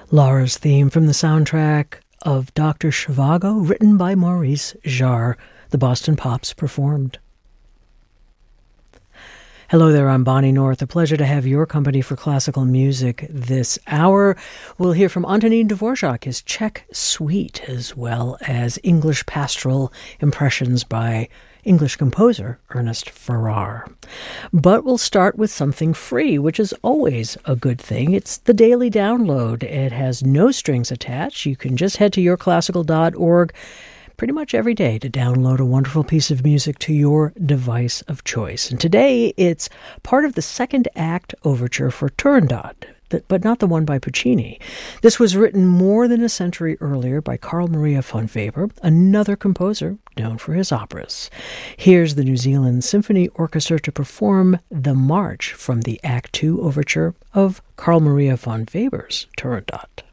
Laura's theme from the soundtrack of Dr. Zhivago, written by Maurice Jarre. The Boston Pops performed. Hello there, I'm Bonnie North. A pleasure to have your company for classical music this hour. We'll hear from Antonin Dvorak, his Czech suite, as well as English pastoral impressions by English composer Ernest Farrar. But we'll start with something free, which is always a good thing. It's the daily download. It has no strings attached. You can just head to yourclassical.org pretty much every day to download a wonderful piece of music to your device of choice. And today it's part of the second act overture for Turandot, but not the one by Puccini. This was written more than a century earlier by Carl Maria von Weber, another composer known for his operas. Here's the New Zealand Symphony Orchestra to perform the march from the Act 2 overture of Carl Maria von Weber's Turandot.